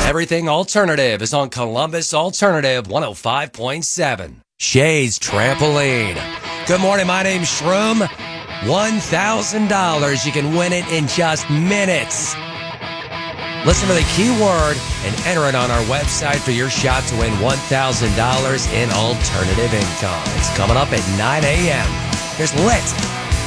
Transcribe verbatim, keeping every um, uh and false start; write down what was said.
Everything Alternative is on Columbus Alternative one oh five point seven. Shay's Trampoline. Good morning, my name's Shroom. one thousand dollars. You can win it in just minutes. Listen to the keyword and enter it on our website for your shot to win one thousand dollars in alternative income. It's coming up at nine a.m. Here's Lit